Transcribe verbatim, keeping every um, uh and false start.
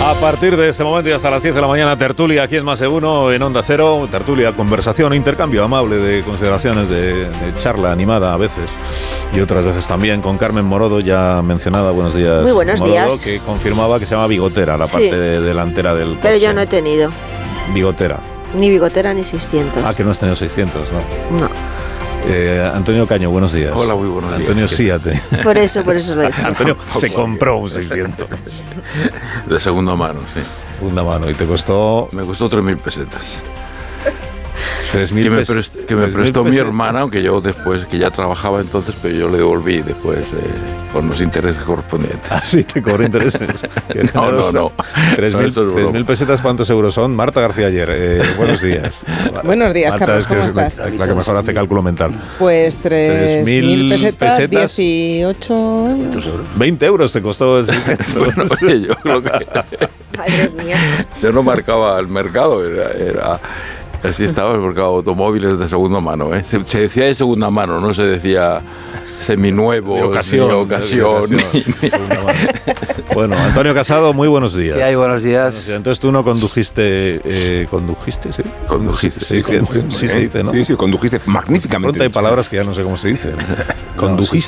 A partir de este momento y hasta las diez de la mañana, tertulia aquí en Más de Uno, en Onda Cero. Tertulia, conversación, intercambio amable de consideraciones, de, de charla animada a veces y otras veces también con Carmen Morodo, ya mencionada. Buenos días. Muy buenos Morodo, días. Que confirmaba que se llama bigotera, la parte sí. de, delantera del coche. Pero yo no he tenido. Bigotera. Ni bigotera ni seiscientos. Ah, que no has tenido seiscientos, ¿no? No. Eh, Antonio Caño, buenos días. Hola, muy buenos días. Antonio sí ha tenido. Por eso, por eso lo digo. Antonio se compró un seiscientos. De segunda mano, sí. Segunda mano. ¿Y te costó? Me costó tres mil pesetas. tres mil que me, pes- prest, que me prestó mi hermana, aunque yo después, que ya trabajaba entonces, pero yo le devolví después eh, con los intereses correspondientes. Ah, sí, te cobró intereses. no, no, no. tres mil pesetas, ¿cuántos euros son? Marta García Ayer, eh, buenos días. Buenos días, Marta, Carlos, es que ¿cómo es la, estás? la que mejor hace cálculo mental. Pues tres mil pesetas, pesetas, dieciocho euros. veinte euros te costó el seiscientos. Bueno, oye, yo creo que... Madre mía. Yo no marcaba el mercado, era... era así estaba el mercado de automóviles de segunda mano, ¿eh? Se, se decía de segunda mano, no se decía seminuevo, de ocasión. De ocasión. De ocasión. Bueno, Antonio Casado, muy buenos días. ¿Qué hay? Buenos días. Buenos días. Entonces tú no condujiste, eh, ¿condujiste? Sí, condujiste. Sí, sí, sí, sí, se dice, ¿no? Sí, sí, condujiste magníficamente. Pronto hay palabras que ya no sé cómo se dicen. Condujiste.